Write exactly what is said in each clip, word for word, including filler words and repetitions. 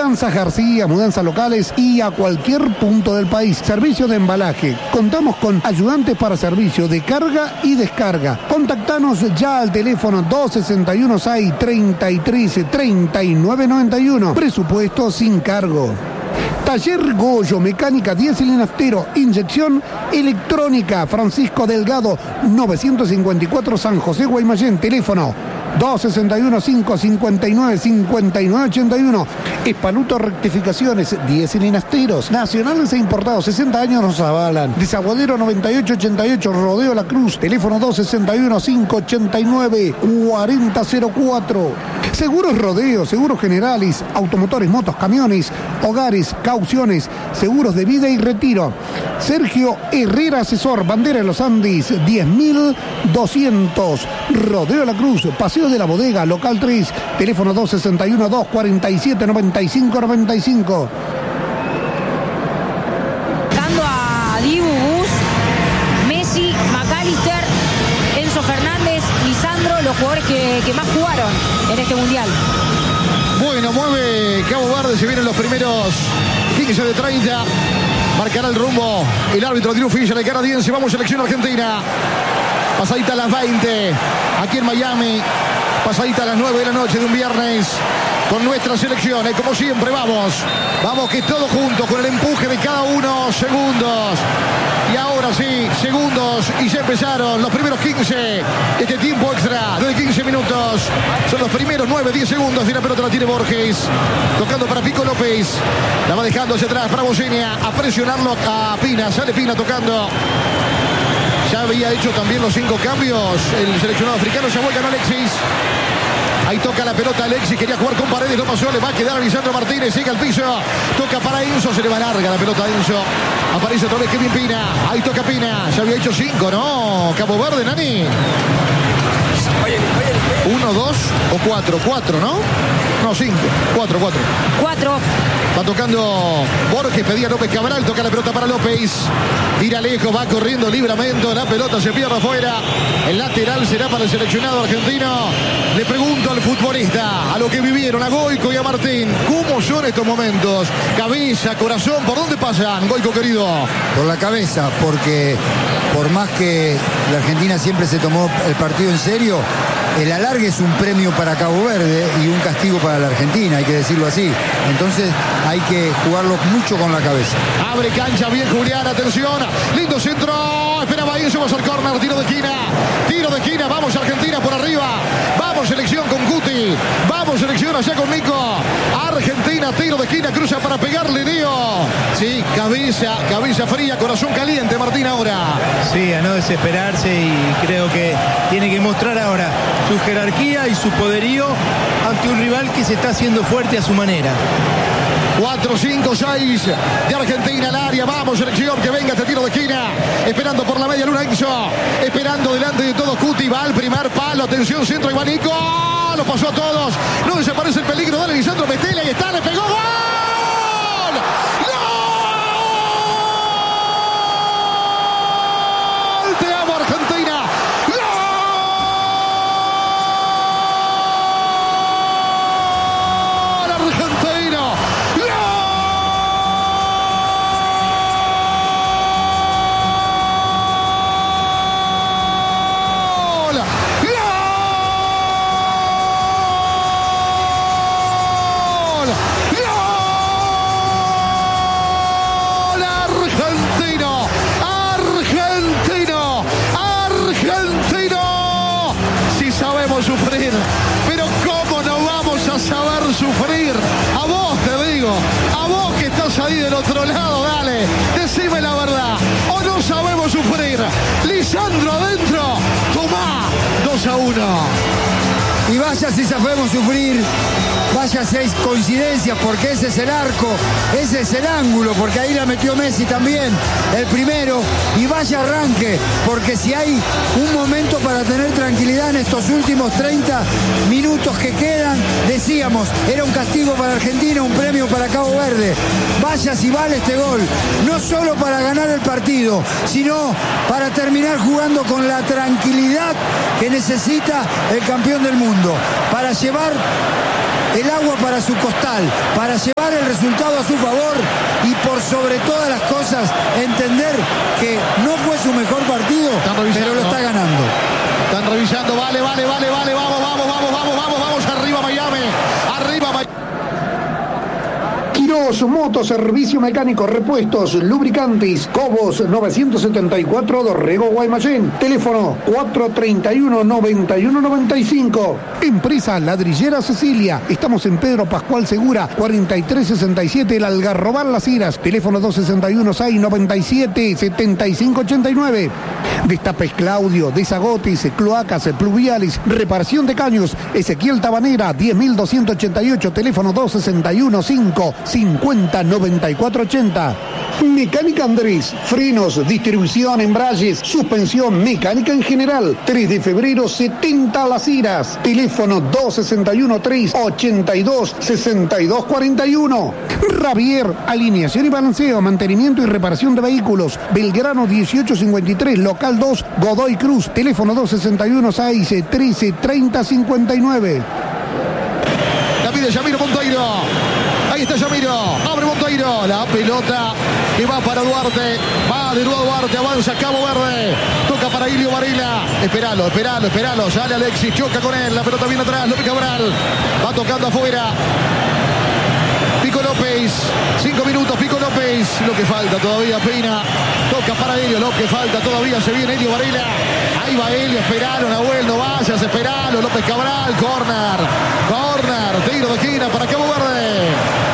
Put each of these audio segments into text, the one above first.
Mudanzas García, mudanzas locales y a cualquier punto del país. Servicio de embalaje. Contamos con ayudantes para servicio de carga y descarga. Contactanos ya al teléfono dos seis uno seis, treinta y tres, treinta y nueve noventa y uno. Presupuesto sin cargo. Taller Goyo, mecánica diésel y naftero, inyección electrónica, Francisco Delgado, novecientos cincuenta y cuatro San José, Guaymallén, teléfono dos seis uno, cinco cinco nueve, cinco nueve ocho uno. Espaluto Rectificaciones, diésel y nafteros, nacionales e importados, sesenta años nos avalan. Desaguadero noventa y ocho ochenta y ocho, Rodeo La Cruz, teléfono dos seis uno, cinco ocho nueve, cuatro cero cero cuatro. Seguros Rodeo, seguros generales, automotores, motos, camiones, hogares, cauciones, seguros de vida y retiro. Sergio Herrera Asesor, Bandera de los Andes, diez mil doscientos. Rodeo La Cruz, Paseo de la Bodega, local tres, teléfono dos seis uno, dos cuatro siete, nueve cinco nueve cinco. Dando a Dibu, Bus, Messi, McAllister, Enzo Fernández, Lisandro, los jugadores que, que más jugaron en este mundial. Bueno, mueve Cabo Verde, se vienen los primeros quince de treinta. Marcará el rumbo el árbitro Drew Fisher, el canadiense. Vamos, selección argentina. Pasadita a las veinte, aquí en Miami. Pasadita a las nueve de la noche de un viernes. Con nuestra selección, ¿eh? Como siempre, vamos. Vamos que todos juntos, con el empuje de cada uno, segundos. Y ahora sí, segundos. Y ya empezaron los primeros quince de este tiempo extra de quince minutos. Son los primeros nueve, diez segundos. Y la pelota la tiene Borges. Tocando para Pico López. La va dejando hacia atrás para Bosenia. A presionarlo a Pina. Sale Pina tocando. Ya había hecho también los cinco cambios el seleccionado africano. Ya vuelve, ganó Alexis. Ahí toca la pelota Alexis, quería jugar con Paredes, no pasó, le va a quedar a Lisandro Martínez, sigue al piso, toca para Enzo, se le va larga la pelota a Enzo, aparece otra vez Kevin Pina, ahí toca Pina, ya había hecho cinco, ¿no? Cabo Verde, Nani. Uno, dos o cuatro, cuatro, ¿no? No, cinco, cuatro, cuatro. Cuatro. Va tocando Borges, pedía López Cabral, toca la pelota para López. Tira lejos, va corriendo Libramento, la pelota se pierde afuera. El lateral será para el seleccionado argentino. Le pregunto al futbolista, a lo que vivieron, a Goico y a Martín, ¿cómo son estos momentos? Cabeza, corazón, ¿por dónde pasan, Goico querido? Por la cabeza, porque por más que la Argentina siempre se tomó el partido en serio, el alargue es un premio para Cabo Verde y un castigo para la Argentina, hay que decirlo así. Entonces hay que jugarlo mucho con la cabeza. Abre cancha, bien Julián, atención, lindo centro, esperaba Enzo, va a ser córner, tiro de esquina, tiro de esquina, vamos Argentina por arriba, vamos selección con Guti, vamos selección allá con Nico, Argentina, tiro de esquina, cruza para pegarle Leo, sí, cabeza, cabeza fría, corazón caliente Martín ahora. Sí, a no desesperarse y creo que tiene que mostrar ahora su jerarquía y su poderío ante un rival que se está haciendo fuerte a su manera. cuatro, cinco, seis de Argentina al área, vamos selección, que venga este tiro de esquina, esperando por la media luna Enzo, esperando delante de todos Cuti, va al primer palo, atención centro, y va Nico, lo pasó a todos, no desaparece el peligro, dale Lisandro Metela, ahí está, le pegó, ¡gol! Lisandro adentro, tomá, dos a uno. Y vaya si sabemos sufrir, vaya si hay coincidencias, porque ese es el arco, ese es el ángulo, porque ahí la metió Messi también, el primero, y vaya arranque, porque si hay un momento para tener tranquilidad en estos últimos treinta minutos que quedan, decíamos, era un castigo para Argentina, un premio para Cabo Verde. Vaya si vale este gol, no solo para ganar el partido, sino para terminar jugando con la tranquilidad que necesita el campeón del mundo, para llevar el agua para su costal, para llevar el resultado a su favor y por sobre todas las cosas entender que no fue su mejor partido, pero lo está ganando. Están revisando, vale, vale, vale, vale, vamos, vamos, vamos, vamos, vamos, vamos, arriba Miami, arriba Miami. Quirós Moto, servicio mecánico, repuestos, lubricantes, Cobos novecientos setenta y cuatro, Dorrego, Guaymallén. Teléfono cuatro treinta y uno, noventa y uno noventa y cinco. Empresa Ladrillera Cecilia. Estamos en Pedro Pascual Segura, cuarenta y tres sesenta y siete, El Algarrobal Las Heras. Teléfono dos sesenta y uno, seis noventa y siete, setenta y cinco ochenta y nueve. Destapes Claudio, desagotes, cloacas, pluviales, reparación de caños. Ezequiel Tabanera, diez mil doscientos ochenta y ocho, teléfono dos sesenta y uno, cinco cincuenta, noventa y cuatro ochenta. Mecánica Andrés, frenos, distribución, embragues, suspensión, mecánica en general. tres de febrero, setenta Las Heras. Teléfono dos sesenta y uno, tres ochenta y dos, sesenta y dos cuarenta y uno. Ravier, alineación y balanceo, mantenimiento y reparación de vehículos. Belgrano dieciocho cincuenta y tres, local dos, Godoy Cruz. Teléfono dos sesenta y uno, seis trece, treinta cincuenta y nueve. La pide Yamiro Monteiro. Ahí está Yamiro, abre Monteiro, la pelota que va para Duarte, va de nuevo Duarte, avanza Cabo Verde, toca para Ilio Varela, esperalo, esperalo, esperalo, sale Alexis, choca con él, la pelota viene atrás, López Cabral, va tocando afuera, Pico López, cinco minutos, Pico López, lo que falta todavía, Pina, toca para Helio, lo que falta todavía, se viene Helio Varela, ahí va Helio, esperalo, Nahuel, no vayas, esperalo, López Cabral, corner, corner, tiro de esquina para Cabo Verde.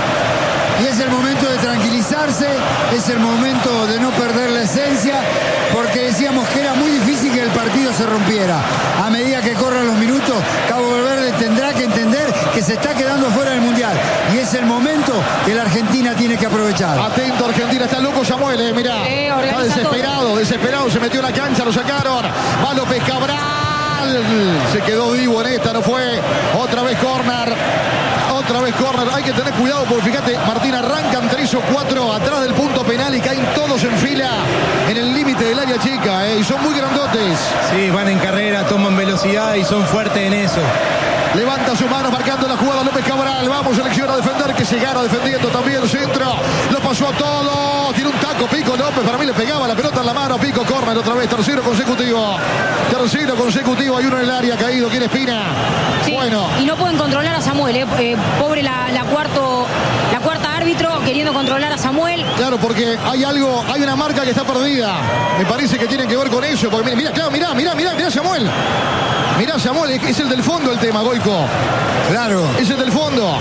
Y es el momento de tranquilizarse, es el momento de no perder la esencia, porque decíamos que era muy difícil que el partido se rompiera. A medida que corran los minutos, Cabo Verde tendrá que entender que se está quedando fuera del Mundial. Y es el momento que la Argentina tiene que aprovechar. Atento, Argentina, está loco Samuel, eh, mirá. Eh, está desesperado, todo. desesperado, se metió en la cancha, lo sacaron. Va López Cabral. Se quedó vivo en esta, no fue. Otra vez córner. Otra vez córner, hay que tener cuidado porque fíjate, Martín, arrancan tres o cuatro atrás del punto penal y caen todos en fila en el límite del área chica, eh, y son muy grandotes. Sí, van en carrera, toman velocidad y son fuertes en eso. Levanta sus manos marcando la jugada López Cabral, vamos, selecciona a defender, que se gana defendiendo también el centro, lo pasó a todo, tiene un taco Pico López, para mí le pegaba la pelota en la mano, Pico, córner otra vez, tercero consecutivo, tercero consecutivo, hay uno en el área caído, ¿quién Espina? Sí, bueno. Y no pueden controlar a Samuel, eh, eh, pobre la, la cuarto, la cuarta árbitro queriendo controlar a Samuel. Claro, porque hay algo, hay una marca que está perdida, me parece que tiene que ver con eso, porque mira, claro, mirá, mirá, mirá, mirá Samuel. Mirá, Samuel, es el del fondo el tema, Goico. Claro. Es el del fondo.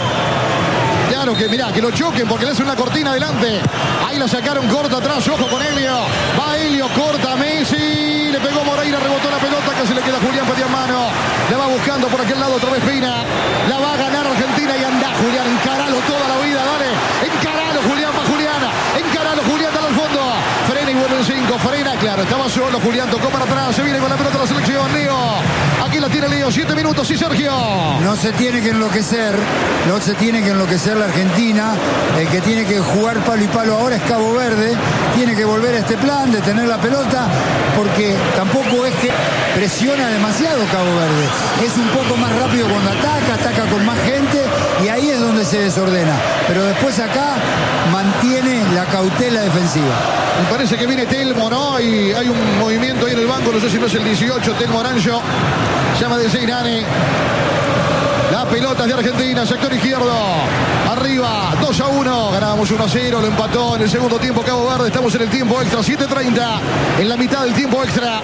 Claro que mirá, que lo choquen porque le hacen una cortina adelante. Ahí la sacaron corta atrás, ojo con Helio. Va Helio, corta Messi. Le pegó Moreira, rebotó la pelota, que se le queda Julián Petit en mano. La va buscando por aquel lado otra vez Pina. La va a ganar Argentina y anda Julián, encaralo toda la vida, dale. Encaralo Julián, va Julián. Encaralo Julián, dale al fondo. Frena y vuelve en cinco, frena, claro, estaba solo, Julián tocó para atrás, se viene con la pelota de la selección, Leo. Aquí la tiene Leo, siete minutos y Sergio. No se tiene que enloquecer, no se tiene que enloquecer la Argentina. El que tiene que jugar palo y palo ahora es Cabo Verde. Tiene que volver a este plan de tener la pelota, porque tampoco es que presiona demasiado Cabo Verde. Es un poco más rápido cuando ataca, ataca con más gente y ahí es donde se desordena. Pero después acá mantiene la cautela defensiva. Me parece que viene Telmo, ¿no? Y hay un movimiento ahí en el banco, no sé si no es el dieciocho, Telmo Aranjo. Llama de Seinane. La pelota es de Argentina, sector izquierdo. Arriba, dos a uno. Ganábamos uno a cero, lo empató en el segundo tiempo Cabo Verde. Estamos en el tiempo extra, siete treinta. En la mitad del tiempo extra.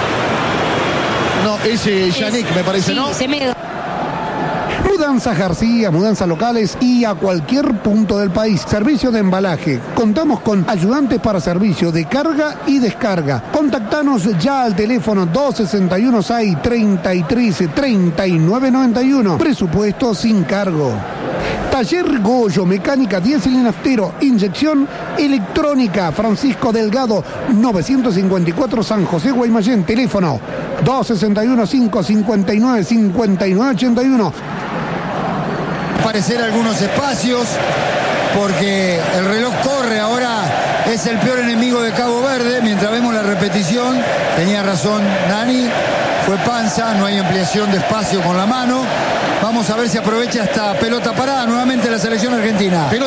No, ese Yannick me parece, sí, ¿no? Semedo. Mudanzas García, mudanzas locales y a cualquier punto del país. Servicio de embalaje. Contamos con ayudantes para servicio de carga y descarga. Contactanos ya al teléfono dos sesenta y uno, seis treinta y tres, treinta y nueve noventa y uno. Presupuesto sin cargo. Taller Goyo, mecánica diésel y naftero, inyección electrónica, Francisco Delgado, novecientos cincuenta y cuatro, San José, Guaymallén, teléfono dos sesenta y uno, cinco cincuenta y nueve, cincuenta y nueve ochenta y uno. Aparecer algunos espacios, porque el reloj corre, ahora es el peor enemigo de Cabo Verde. Mientras vemos la repetición, tenía razón Nani, fue Panza, no hay ampliación de espacio con la mano. Vamos a ver si aprovecha esta pelota parada nuevamente la selección argentina.